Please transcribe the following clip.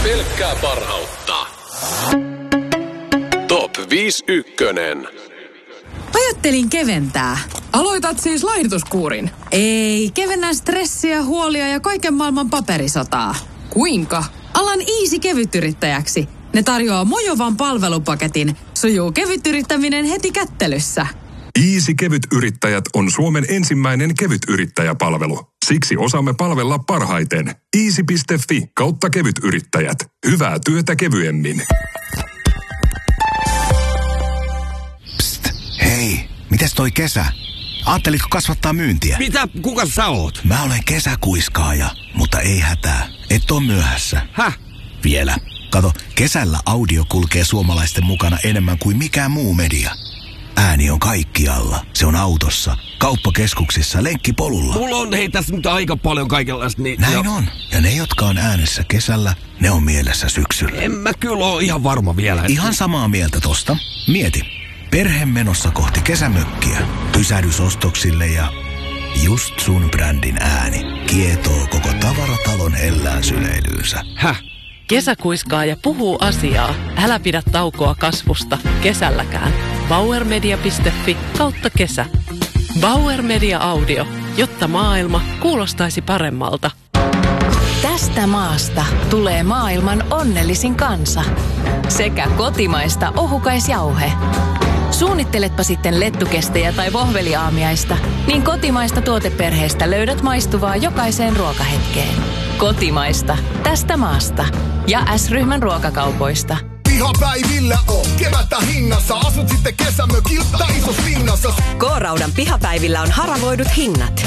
Pelkkää parhautta. Top 51. Ajattelin keventää. Aloitat siis laihdutuskuurin? Ei, kevennän stressiä, huolia ja kaiken maailman paperisotaa. Kuinka? Alan Easy-kevytyrittäjäksi. Ne tarjoaa mojovan palvelupaketin. Sujuu kevytyrittäminen heti kättelyssä. Easy-kevytyrittäjät on Suomen ensimmäinen kevytyrittäjäpalvelu. Siksi osaamme palvella parhaiten. Easy.fi/kevytyrittäjät. Hyvää työtä kevyemmin. Psst, hei, mites toi kesä? Aattelitko kasvattaa myyntiä? Mitä? Kuka sä oot? Mä olen kesäkuiskaaja, mutta ei hätää. Et oo myöhässä. Häh? Vielä. Kato, kesällä audio kulkee suomalaisten mukana enemmän kuin mikään muu media. Ääni on kaikkialla. Se on autossa, kauppakeskuksissa, lenkkipolulla. Mulla on hei tässä nyt aika paljon kaikenlaista. Niin näin on. Ja ne, jotka on äänessä kesällä, ne on mielessä syksyllä. En mä kyllä ole ihan varma vielä. Ihan samaa mieltä tosta. Mieti. Perhe menossa kohti kesämökkiä. Pysähdysostoksille ja just sun brändin ääni kietoo koko tavaratalon hellään syleilyynsä. Häh? Kesäkuiskaaja puhuu asiaa. Älä pidä taukoa kasvusta kesälläkään. Bauermedia.fi/kesä. Bauer Media Audio, jotta maailma kuulostaisi paremmalta. Tästä maasta tulee maailman onnellisin kansa. Sekä kotimaista ohukaisjauhe. Suunnitteletpa sitten lettukestejä tai vohveliaamiaista, niin kotimaista tuoteperheestä löydät maistuvaa jokaiseen ruokahetkeen. Kotimaista, tästä maasta. Ja S-ryhmän ruokakaupoista. Pihapäivillä on kevättä hinnassa. Asut sitten kesämökillä tai isossa linnassa. K-Raudan pihapäivillä on haravoidut hinnat.